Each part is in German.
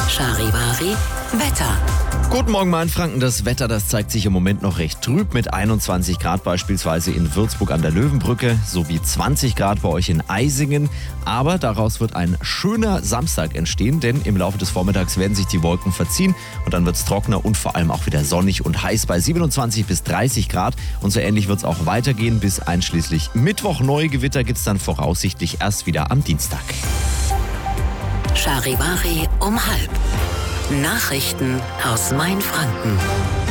Charivari Wetter. Guten Morgen, Mainfranken. Das Wetter, das zeigt sich im Moment noch recht trüb mit 21 Grad beispielsweise in Würzburg an der Löwenbrücke sowie 20 Grad bei euch in Eisingen. Aber daraus wird ein schöner Samstag entstehen, denn im Laufe des Vormittags werden sich die Wolken verziehen und dann wird es trockener und vor allem auch wieder sonnig und heiß bei 27 bis 30 Grad. Und so ähnlich wird es auch weitergehen bis einschließlich Mittwoch. Neue Gewitter gibt es dann voraussichtlich erst wieder am Dienstag. Charivari um 12:30. Nachrichten aus Mainfranken.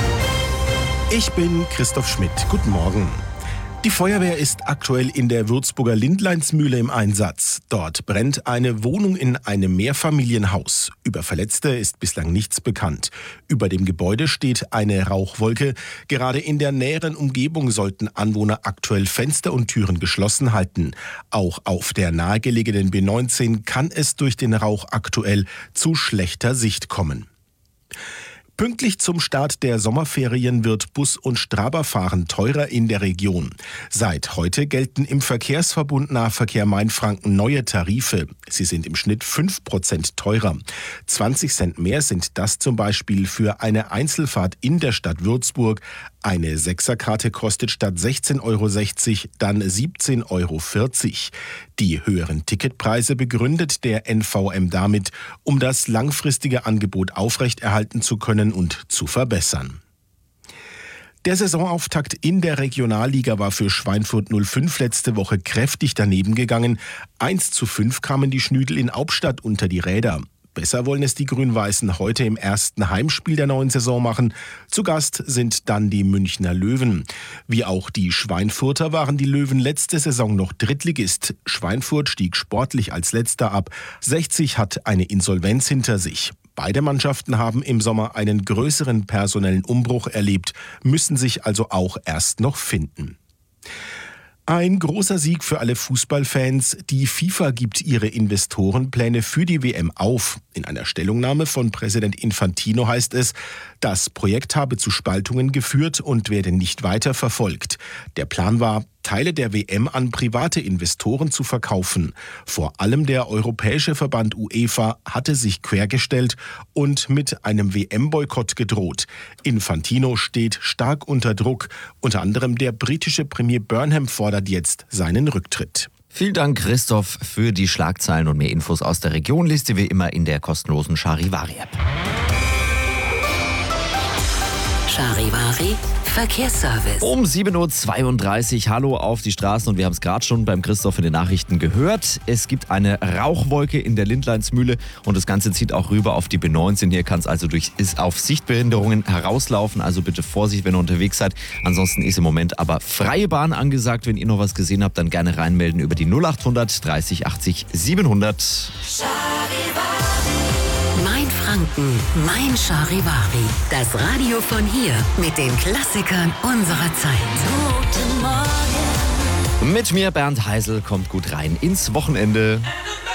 Ich bin Christoph Schmidt. Guten Morgen. Die Feuerwehr ist aktuell in der Würzburger Lindleinsmühle im Einsatz. Dort brennt eine Wohnung in einem Mehrfamilienhaus. Über Verletzte ist bislang nichts bekannt. Über dem Gebäude steht eine Rauchwolke. Gerade in der näheren Umgebung sollten Anwohner aktuell Fenster und Türen geschlossen halten. Auch auf der nahegelegenen B19 kann es durch den Rauch aktuell zu schlechter Sicht kommen. Pünktlich zum Start der Sommerferien wird Bus- und Straberfahren teurer in der Region. Seit heute gelten im Verkehrsverbund Nahverkehr Mainfranken neue Tarife. Sie sind im Schnitt 5% teurer. 20 Cent mehr sind das zum Beispiel für eine Einzelfahrt in der Stadt Würzburg. Eine Sechserkarte kostet statt 16,60 € dann 17,40 €. Die höheren Ticketpreise begründet der NVM damit, um das langfristige Angebot aufrechterhalten zu können und zu verbessern. Der Saisonauftakt in der Regionalliga war für Schweinfurt 05 letzte Woche kräftig daneben gegangen. 1:5 kamen die Schnüdel in Hauptstadt unter die Räder. Besser wollen es die Grün-Weißen heute im ersten Heimspiel der neuen Saison machen. Zu Gast sind dann die Münchner Löwen. Wie auch die Schweinfurter waren die Löwen letzte Saison noch Drittligist. Schweinfurt stieg sportlich als Letzter ab. 60 hat eine Insolvenz hinter sich. Beide Mannschaften haben im Sommer einen größeren personellen Umbruch erlebt, müssen sich also auch erst noch finden. Ein großer Sieg für alle Fußballfans. Die FIFA gibt ihre Investorenpläne für die WM auf. In einer Stellungnahme von Präsident Infantino heißt es, das Projekt habe zu Spaltungen geführt und werde nicht weiter verfolgt. Der Plan war, Teile der WM an private Investoren zu verkaufen. Vor allem der europäische Verband UEFA hatte sich quergestellt und mit einem WM-Boykott gedroht. Infantino steht stark unter Druck. Unter anderem der britische Premier Burnham fordert jetzt seinen Rücktritt. Vielen Dank, Christoph, für die Schlagzeilen und mehr Infos aus der Region. Lest ihr wie immer in der kostenlosen Charivari-App. Charivari Verkehrsservice. Um 7:32 Uhr, hallo auf die Straßen und wir haben es gerade schon beim Christoph in den Nachrichten gehört. Es gibt eine Rauchwolke in der Lindleinsmühle und das Ganze zieht auch rüber auf die B19. Hier kann es also auf Sichtbehinderungen herauslaufen, also bitte Vorsicht, wenn ihr unterwegs seid. Ansonsten ist im Moment aber freie Bahn angesagt. Wenn ihr noch was gesehen habt, dann gerne reinmelden über die 0800 30 80 700. Mainfranken, mein Charivari. Das Radio von hier mit den Klassikern unserer Zeit. Guten Morgen. Mit mir, Bernd Heisel, kommt gut rein ins Wochenende.